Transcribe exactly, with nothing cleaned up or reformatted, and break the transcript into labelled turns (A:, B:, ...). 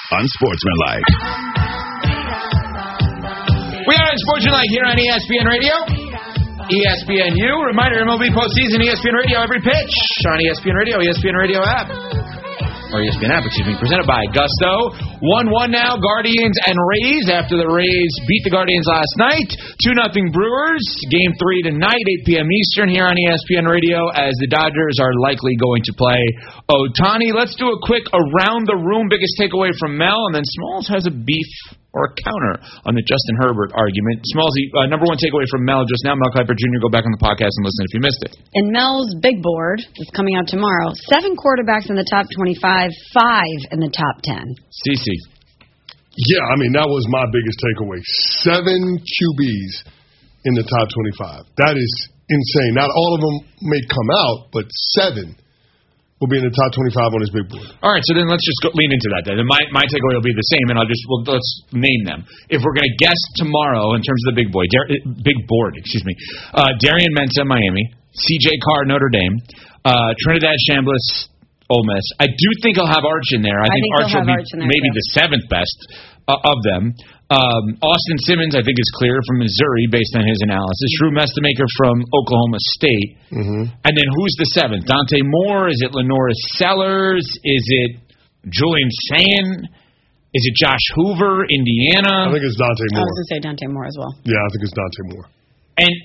A: unsportsmanlike.
B: We are Unsportsmanlike here on E S P N Radio. E S P N U. Reminder, M L B postseason, E S P N Radio, every pitch on E S P N Radio, E S P N Radio app. Or E S P N app, excuse me, presented by Gusto. one one now, Guardians and Rays after the Rays beat the Guardians last night. two nothing Brewers. Game three tonight, eight p.m. Eastern here on E S P N Radio as the Dodgers are likely going to play Ohtani. Let's do a quick around-the-room biggest takeaway from Mel, and then Smalls has a beef or a counter on the Justin Herbert argument. Smallsy, uh, number one takeaway from Mel just now, Mel Kiper Junior Go back on the podcast and listen if you missed it.
C: And Mel's big board is coming out tomorrow. Seven quarterbacks in the top twenty-five, five in the top ten.
B: Cece.
D: Yeah, I mean, that was my biggest takeaway. Seven Q Bs in the top twenty-five. That is insane. Not all of them may come out, but seven will be in the top twenty-five on his big board.
B: All right, so then let's just go, lean into that then. My my takeaway will be the same, and I'll just well, let's name them. If we're going to guess tomorrow in terms of the big boy, Dar- big board, excuse me, uh, Darian Mensah, Miami, C J Carr, Notre Dame, uh, Trinidad Chambliss, Ole Miss. I do think he'll have Arch in there. I,
C: I
B: think,
C: think
B: Arch will be
C: Arch in there
B: maybe
C: too.
B: the seventh best uh, of them. Um, Austin Simmons, I think, is clear from Missouri based on his analysis. Drew Mestamaker from Oklahoma State.
D: Mm-hmm.
B: And then who's the seventh? Dante Moore? Is it Lenoris Sellers? Is it Julian Sayin? Is it Josh Hoover, Indiana?
D: I think it's Dante
C: I
D: Moore.
C: was going to say Dante Moore as well.
D: Yeah, I think it's Dante Moore.
B: And